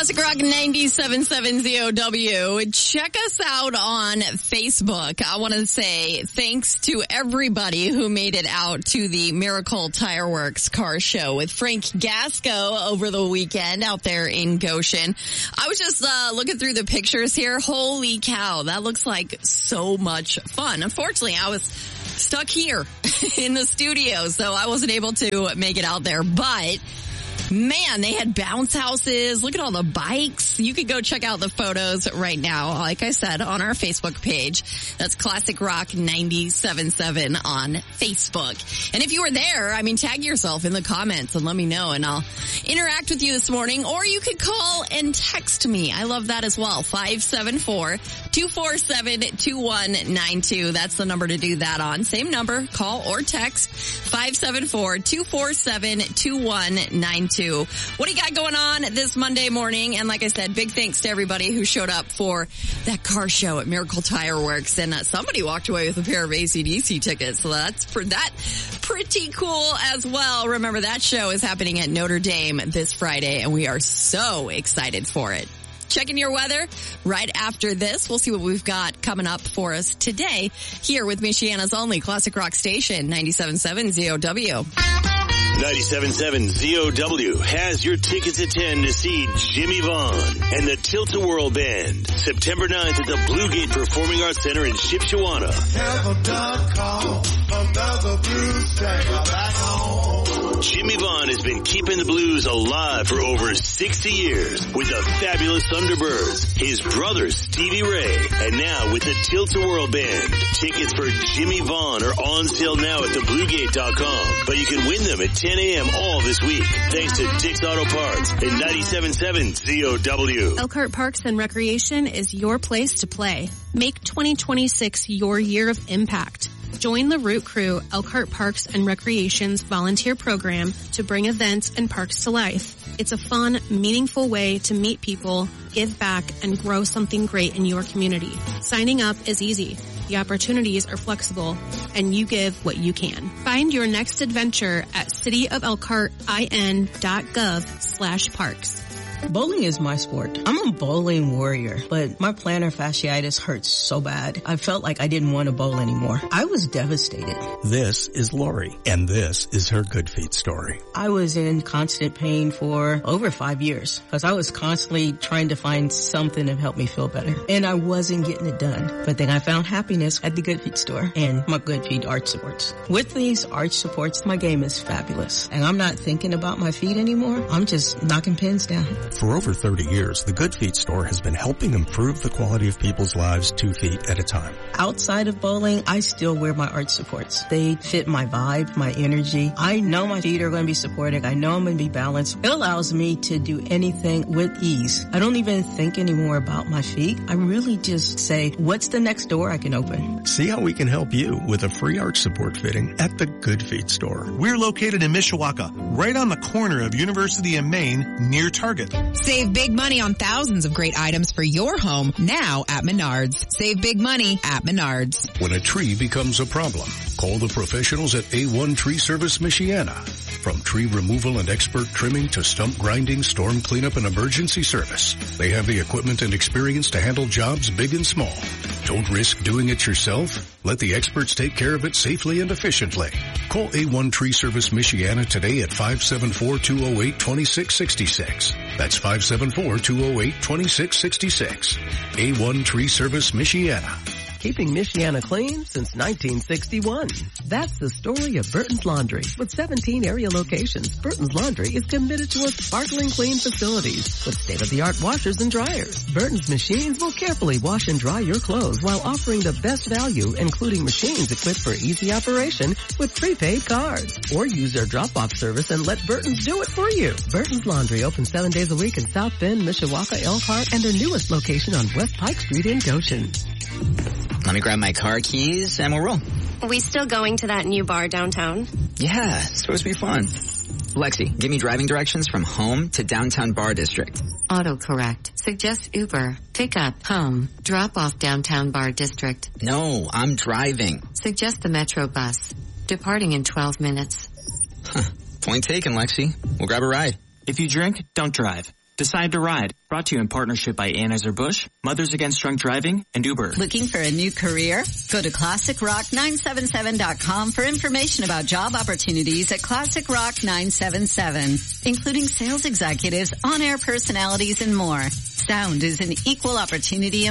Classic Rock 97.7 ZOW. Check us out on Facebook. I want to say thanks to everybody who made it out to the Miracle Tire Works car show with Frank Gasco over the weekend out there in Goshen. I was just looking through the pictures here. Holy cow, that looks like so much fun. Unfortunately, I was stuck here in the studio, so I wasn't able to make it out there, but man, they had bounce houses. Look at all the bikes. You could go check out the photos right now, like I said, on our Facebook page. That's Classic Rock 97.7 on Facebook. And if you were there, tag yourself in the comments and let me know, and I'll interact with you this morning. Or you could call and text me. I love that as well. 574-247-2192. That's the number to do that on. Same number, call or text. 574-247-2192. What do you got going on this Monday morning? And like I said, big thanks to everybody who showed up for that car show at Miracle Tire Works. And somebody walked away with a pair of AC/DC tickets. So that's pretty cool as well. Remember, that show is happening at Notre Dame this Friday, and we are so excited for it. Checking your weather right after this. We'll see what we've got coming up for us today here with Michiana's only Classic Rock station, 97.7 ZOW. 97.7 ZOW has your tickets at 10 to see Jimmy Vaughn and the Tilt-A-Whirl Band. September 9th at the Bluegate Performing Arts Center in Shipshewana. Jimmy Vaughn has been keeping the blues alive for over 60 years with the fabulous Thunderbirds, his brother Stevie Ray, and now with the Tilt-A-Whirl Band. Tickets for Jimmy Vaughn are on sale now at thebluegate.com, but you can win them at 10 a.m. all this week, thanks to Dick's Auto Parts and 97.7 ZOW. Elkhart Parks and Recreation is your place to play. Make 2026 your year of impact. Join the Root Crew Elkhart Parks and Recreation's volunteer program to bring events and parks to life. It's a fun, meaningful way to meet people, give back, and grow something great in your community. Signing up is easy. The opportunities are flexible, and you give what you can. Find your next adventure at cityofelkhartin.gov/parks. Bowling is my sport. I'm a bowling warrior, but my plantar fasciitis hurts so bad. I felt like I didn't want to bowl anymore. I was devastated. This is Lori, and this is her Good Feet story. I was in constant pain for over 5 years because I was constantly trying to find something to help me feel better, and I wasn't getting it done. But then I found happiness at the Good Feet store and my Good Feet arch supports. With these arch supports, my game is fabulous, and I'm not thinking about my feet anymore. I'm just knocking pins down. For over 30 years, the Good Feet store has been helping improve the quality of people's lives 2 feet at a time. Outside of bowling, I still wear my arch supports. They fit my vibe, my energy. I know my feet are going to be supported. I know I'm going to be balanced. It allows me to do anything with ease. I don't even think anymore about my feet. I really just say, what's the next door I can open? See how we can help you with a free arch support fitting at the Good Feet store. We're located in Mishawaka, right on the corner of University and Main, near Target. Save big money on thousands of great items for your home now at Menards. Save big money at Menards. When a tree becomes a problem, call the professionals at A1 Tree Service Michiana. From tree removal and expert trimming to stump grinding, storm cleanup, and emergency service, they have the equipment and experience to handle jobs big and small. Don't risk doing it yourself. Let the experts take care of it safely and efficiently. Call A1 Tree Service Michiana today at 574-208-2666. That's 574-208-2666. A1 Tree Service Michiana. Keeping Michiana clean since 1961. That's the story of Burton's Laundry. With 17 area locations, Burton's Laundry is committed to a sparkling clean facilities with state-of-the-art washers and dryers. Burton's machines will carefully wash and dry your clothes while offering the best value, including machines equipped for easy operation with prepaid cards. Or use their drop-off service and let Burton's do it for you. Burton's Laundry opens 7 days a week in South Bend, Mishawaka, Elkhart, and their newest location on West Pike Street in Goshen. Let me grab my car keys and we'll roll. Are we still going to that new bar downtown? Yeah, it's supposed to be fun. Lexi, give me driving directions from home to downtown bar district. Autocorrect. Suggest Uber. Pick up. Home. Drop off downtown bar district. No, I'm driving. Suggest the Metro bus. Departing in 12 minutes. Huh. Point taken, Lexi. We'll grab a ride. If you drink, don't drive. Decide to Ride, brought to you in partnership by Anheuser-Busch, Mothers Against Drunk Driving, and Uber. Looking for a new career? Go to ClassicRock977.com for information about job opportunities at Classic Rock 977, including sales executives, on-air personalities, and more. Sound is an equal opportunity